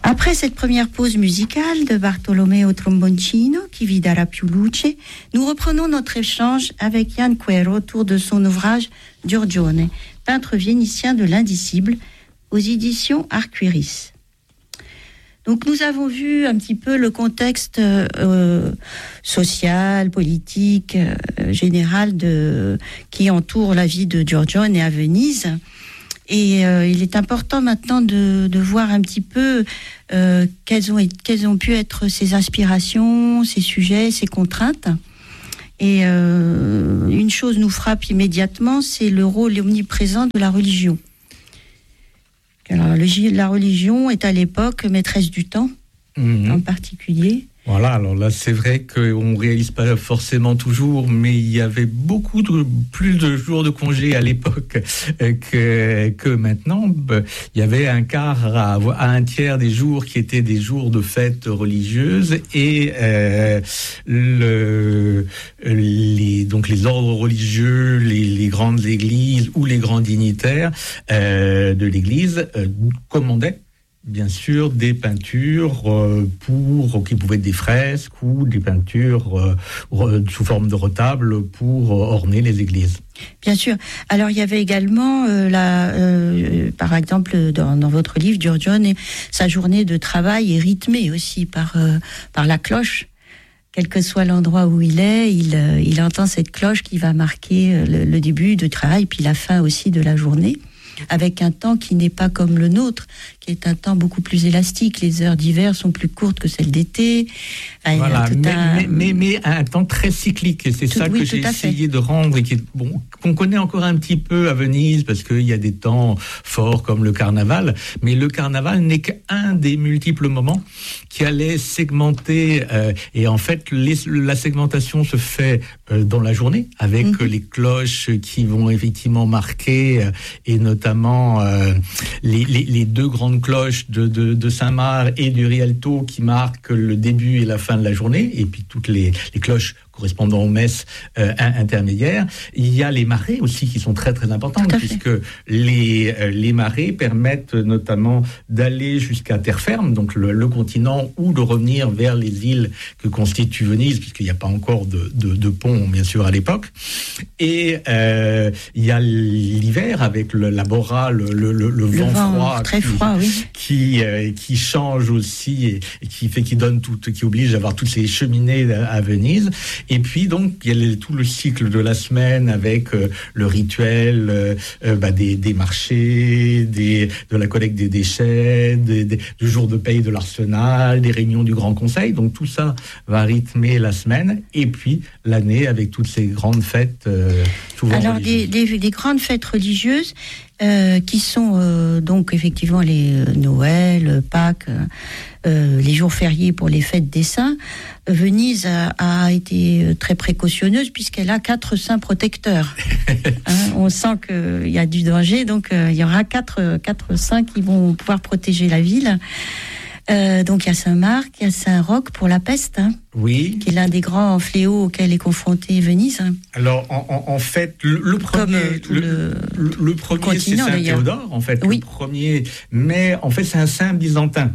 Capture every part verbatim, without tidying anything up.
Après cette première pause musicale de Bartolomeo Tromboncino, Chi vi darà più luce, nous reprenons notre échange avec Jan Quero autour de son ouvrage Giorgione, peintre vénitien de l'indicible, aux éditions Arcueris. Donc nous avons vu un petit peu le contexte euh, social, politique, euh, général de, qui entoure la vie de Giorgione à Venise. Et euh, il est important maintenant de, de voir un petit peu euh, quelles ont, quelles ont pu être ses inspirations, ses sujets, ses contraintes. Et euh, une chose nous frappe immédiatement, c'est le rôle omniprésent de la religion. Alors, le, la religion est à l'époque maîtresse du temps, mmh. en particulier. Voilà, alors là, c'est vrai qu'on ne réalise pas forcément toujours, mais il y avait beaucoup de, plus de jours de congé à l'époque que, que maintenant. Il y avait un quart à, à un tiers des jours qui étaient des jours de fêtes religieuses et euh, le, les, donc les ordres religieux, les, les grandes églises ou les grands dignitaires euh, de l'église euh, commandaient bien sûr des peintures euh, pour qui pouvaient être des fresques ou des peintures euh, sous forme de retable pour euh, orner les églises. Bien sûr. Alors il y avait également euh, la, euh, par exemple dans, dans votre livre Giorgione, sa journée de travail est rythmée aussi par euh, par la cloche. Quel que soit l'endroit où il est, il, euh, il entend cette cloche qui va marquer le, le début du travail puis la fin aussi de la journée, avec un temps qui n'est pas comme le nôtre, qui est un temps beaucoup plus élastique. Les heures d'hiver sont plus courtes que celles d'été. Enfin, voilà, mais, un... mais, mais, mais un temps très cyclique, et c'est tout, ça que oui, j'ai essayé fait. de rendre, et qui est, bon, qu'on connaît encore un petit peu à Venise, parce qu'il y a des temps forts comme le carnaval, mais le carnaval n'est qu'un des multiples moments qui allait segmenter, euh, et en fait, les, la segmentation se fait euh, dans la journée, avec mm-hmm. les cloches qui vont effectivement marquer, euh, et notamment euh, les, les, les deux grandes cloches de, de, de Saint-Marc et du Rialto qui marquent le début et la fin de la journée, et puis toutes les, les cloches correspondant aux messes euh, intermédiaires. Il y a les marées aussi qui sont très très importantes, puisque les, euh, les marées permettent notamment d'aller jusqu'à terre ferme, donc le, le continent, ou de revenir vers les îles que constitue Venise, puisqu'il n'y a pas encore de, de, de pont bien sûr à l'époque. Et euh, il y a l'hiver avec le, la bora, le, le, le, le vent, vent froid, très qui, froid, oui. qui, euh, qui change aussi et, et qui fait, qui donne tout, qui oblige à avoir toutes ces cheminées à, à Venise. Et puis donc il y a tout le cycle de la semaine avec euh, le rituel euh, euh, bah, des, des marchés, des, de la collecte des déchets, des, des, du jour de paye de l'Arsenal, des réunions du Grand Conseil. Donc tout ça va rythmer la semaine, et puis l'année avec toutes ces grandes fêtes euh, souvent Alors des, des, des grandes fêtes religieuses euh, qui sont euh, donc effectivement les euh, Noël, Pâques, euh, les jours fériés pour les fêtes des saints. Venise a, a été très précautionneuse puisqu'elle a quatre saints protecteurs. hein, on sent qu'il y a du danger, donc euh, il y aura quatre, quatre saints qui vont pouvoir protéger la ville. Euh, donc il y a Saint-Marc, il y a Saint-Roch pour la peste, hein, oui, qui est l'un des grands fléaux auxquels est confrontée Venise. Alors en, en, en fait, le, le premier, Comme, euh, tout le, le, le, le premier c'est Saint d'ailleurs. Théodore, en fait, oui. le premier, mais en fait c'est un saint byzantin.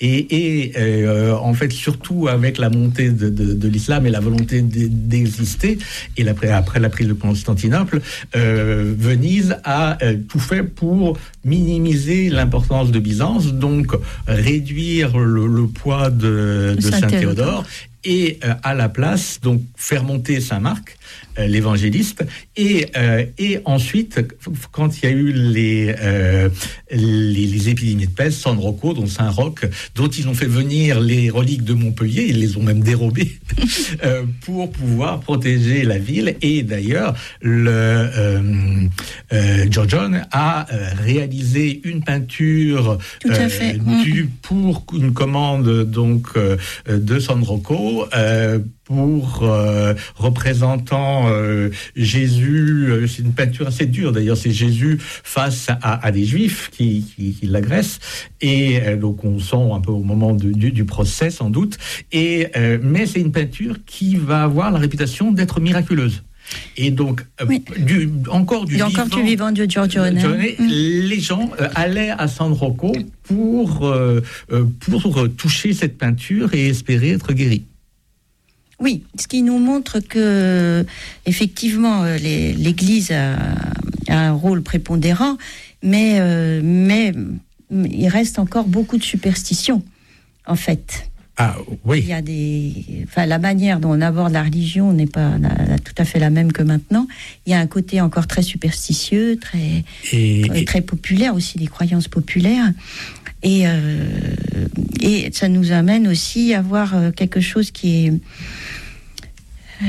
Et, et euh, en fait, surtout avec la montée de, de, de l'islam et la volonté d'exister, et après, après la prise de Constantinople, euh, Venise a euh, tout fait pour minimiser l'importance de Byzance, donc réduire le, le poids de, de Saint-Théodore, et euh, à la place, donc faire monter Saint-Marc, euh, l'évangéliste, et, euh, et ensuite, quand il y a eu les, euh, les, les épidémies de peste, San Rocco, dont Saint-Roch, dont ils ont fait venir les reliques de Montpellier, ils les ont même dérobées, euh, pour pouvoir protéger la ville. Et d'ailleurs, le euh, euh, Giorgione a euh, réalisé une peinture euh, du, pour une commande donc euh, de San Rocco, euh, pour euh, représentant euh, Jésus, euh, c'est une peinture assez dure d'ailleurs, c'est Jésus face à, à des Juifs qui, qui, qui l'agressent, et euh, donc on sent un peu au moment de, du, du procès sans doute, et, euh, mais c'est une peinture qui va avoir la réputation d'être miraculeuse. Et donc, oui. euh, du, encore du Il y a vivant, encore du vivant de Giorgione. Giorgione, Mmh. les gens euh, allaient à San Rocco pour, euh, euh, pour toucher cette peinture et espérer être guéris. Oui, ce qui nous montre que, effectivement, les, l'Église a, a un rôle prépondérant, mais, euh, mais il reste encore beaucoup de superstitions, en fait. Ah oui. Il y a des, enfin, la manière dont on aborde la religion n'est pas la, la, tout à fait la même que maintenant. Il y a un côté encore très superstitieux, très, et, euh, très populaire aussi, des croyances populaires. Et, euh, et ça nous amène aussi à voir quelque chose qui est, euh,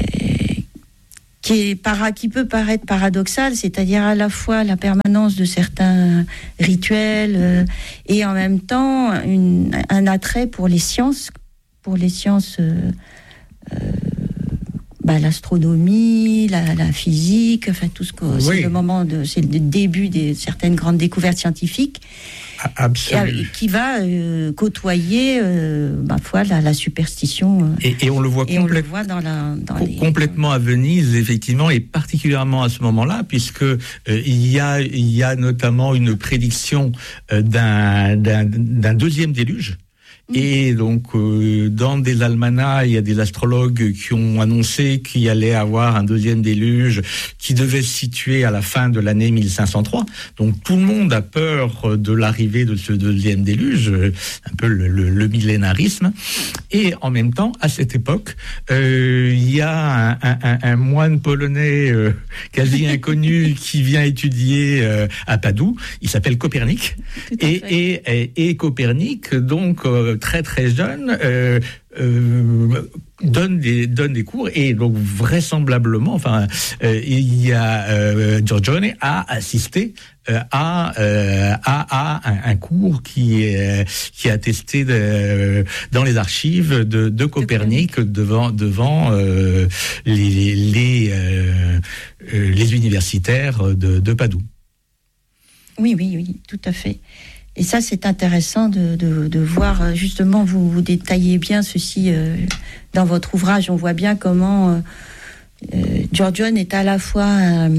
qui est para, qui peut paraître paradoxal, c'est-à-dire à la fois la permanence de certains rituels euh, et en même temps une, un attrait pour les sciences, pour les sciences, euh, euh, bah, l'astronomie, la, la physique, enfin tout ce que oui. c'est le moment de, c'est le début de certaines grandes découvertes scientifiques. Absolument. Qui va euh, côtoyer euh, ma foi, la, la superstition. Euh, et, et on le voit, complète, on le voit dans la, dans com- les... complètement à Venise, effectivement, et particulièrement à ce moment-là, puisque euh, il y a, il y a notamment une prédiction euh, d'un, d'un, d'un deuxième déluge. Et donc, euh, dans des almanachs, il y a des astrologues qui ont annoncé qu'il y allait avoir un deuxième déluge qui devait se situer à la fin de l'année mille cinq cent trois. Donc, tout le monde a peur de l'arrivée de ce deuxième déluge, un peu le, le, le millénarisme. Et en même temps, à cette époque, euh, il y a un, un, un moine polonais euh, quasi inconnu qui vient étudier euh, à Padoue. Il s'appelle Copernic. Et, et, et, et Copernic, donc... Euh, très très jeune, euh, euh, donne des donne des cours et donc vraisemblablement, enfin, euh, il y a euh, Giorgione a assisté euh, à, euh, à à un, un cours qui est qui est attesté de, dans les archives de, de Copernic devant devant euh, les les euh, les universitaires de, de Padoue. Oui oui oui, tout à fait. Et ça, c'est intéressant de, de, de voir, justement, vous, vous détaillez bien ceci euh, dans votre ouvrage. On voit bien comment euh, euh, Giorgione est à la fois un,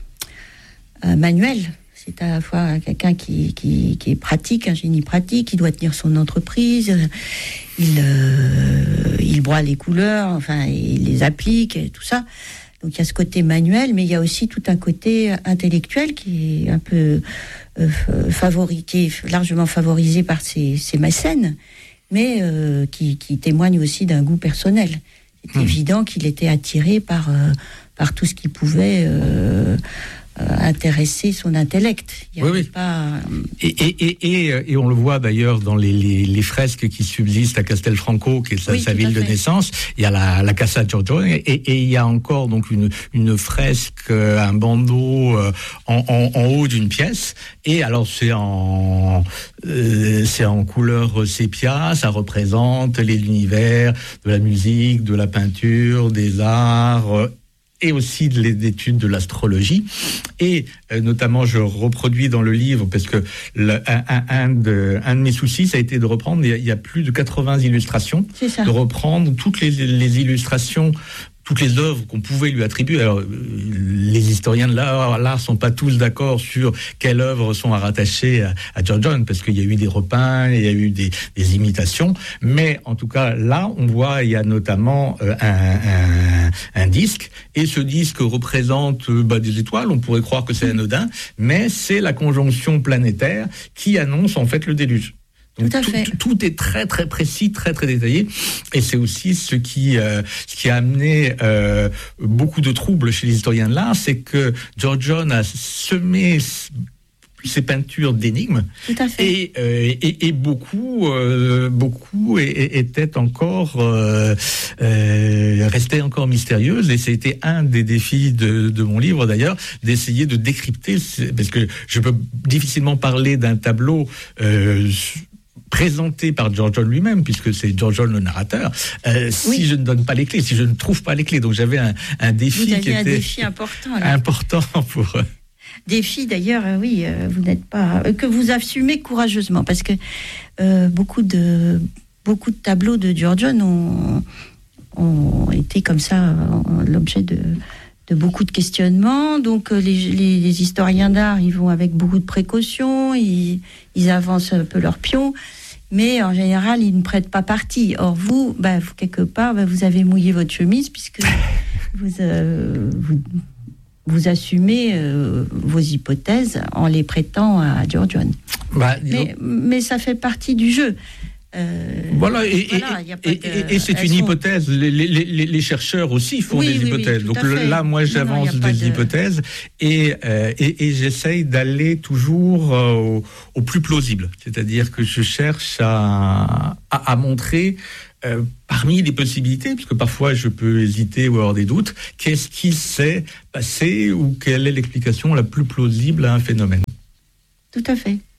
un manuel, c'est à la fois quelqu'un qui, qui, qui est pratique, un génie pratique, qui doit tenir son entreprise, il, euh, il broie les couleurs, enfin, il les applique et tout ça. Donc il y a ce côté manuel, mais il y a aussi tout un côté intellectuel qui est un peu euh, favori, qui est largement favorisé par ses, ses mécènes, mais euh, qui, qui témoigne aussi d'un goût personnel. C'est mmh. évident qu'il était attiré par, euh, par tout ce qui pouvait euh, euh, intéresser son intellect. Il y oui, oui. Pas, euh... et, et, et, et, et on le voit d'ailleurs dans les, les, les fresques qui subsistent à Castelfranco, qui est sa, oui, sa ville de naissance. Il y a la, la Casa Giorgione et, et il y a encore donc une, une fresque, un bandeau euh, en, en, en haut d'une pièce. Et alors c'est en euh, c'est en couleur sépia. Ça représente l'univers de la musique, de la peinture, des arts. Euh, et aussi de l'étude de l'astrologie. Et euh, notamment, je reproduis dans le livre, parce que le, un, un, un, de, un de mes soucis, ça a été de reprendre, il y a, il y a plus de quatre-vingts illustrations, de reprendre toutes les, les illustrations, toutes les œuvres qu'on pouvait lui attribuer. Alors, les historiens de l'art, l'art sont pas tous d'accord sur quelles œuvres sont à rattacher à, à Giorgione, parce qu'il y a eu des repeints, il y a eu des, des imitations, mais en tout cas, là, on voit, il y a notamment euh, un, un, un disque, et ce disque représente euh, bah, des étoiles, on pourrait croire que c'est anodin, mais c'est la conjonction planétaire qui annonce en fait le déluge. Donc, tout, à tout, fait. Tout, tout est très très précis, très très détaillé, et c'est aussi ce qui euh, ce qui a amené euh, beaucoup de troubles chez les historiens de l'art, c'est que Giorgione a semé ces peintures d'énigmes, tout à fait. Et, euh, et, et beaucoup euh, beaucoup étaient encore euh, euh, restaient encore mystérieuses, et c'était un des défis de, de mon livre d'ailleurs, d'essayer de décrypter, parce que je peux difficilement parler d'un tableau euh, présenté par Giorgione lui-même, puisque c'est Giorgione le narrateur, euh, oui. si je ne donne pas les clés, si je ne trouve pas les clés. Donc j'avais un, un défi Vous qui était un défi important, là. important pour... Euh... Défi d'ailleurs, euh, oui, euh, vous n'êtes pas... Euh, que vous assumez courageusement, parce que euh, beaucoup, de, beaucoup de tableaux de Giorgione ont, ont été comme ça, euh, l'objet de... de beaucoup de questionnements. Donc les, les, les historiens d'art, ils vont avec beaucoup de précautions, ils, ils avancent un peu leur pion, mais en général, ils ne prêtent pas parti. Or vous, bah, vous quelque part, bah, vous avez mouillé votre chemise puisque vous, euh, vous, vous assumez euh, vos hypothèses en les prêtant à Giorgione. Bah, mais, mais ça fait partie du jeu. Euh, voilà, et, voilà, et, et, de, et c'est une sont... hypothèse. Les, les, les, les chercheurs aussi font oui, des oui, hypothèses. Oui, Donc là, moi, j'avance non, non, des de... hypothèses et, euh, et, et j'essaye d'aller toujours euh, au, au plus plausible. C'est-à-dire que je cherche à, à, à montrer, euh, parmi les possibilités, puisque parfois je peux hésiter ou avoir des doutes, qu'est-ce qui s'est passé ou quelle est l'explication la plus plausible à un phénomène. Tout à fait.